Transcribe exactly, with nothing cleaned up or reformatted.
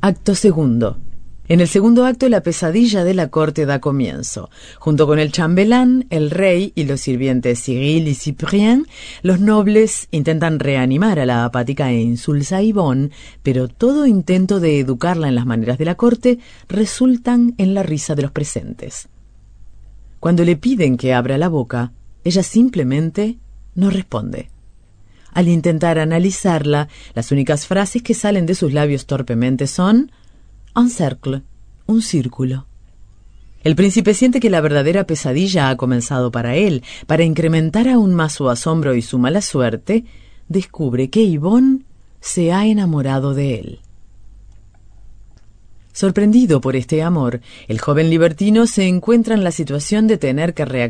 Acto segundo. En el segundo acto, la pesadilla de la corte da comienzo. Junto con el chambelán, el rey y los sirvientes Cyril y Cyprien, los nobles intentan reanimar a la apática e insulsa Yvonne, pero todo intento de educarla en las maneras de la corte resultan en la risa de los presentes. Cuando le piden que abra la boca, ella simplemente no responde. Al intentar analizarla, las únicas frases que salen de sus labios torpemente son un cercle, un círculo. El príncipe siente que la verdadera pesadilla ha comenzado para él. Para incrementar aún más su asombro y su mala suerte, descubre que Yvonne se ha enamorado de él. Sorprendido por este amor, el joven libertino se encuentra en la situación de tener que reaccionar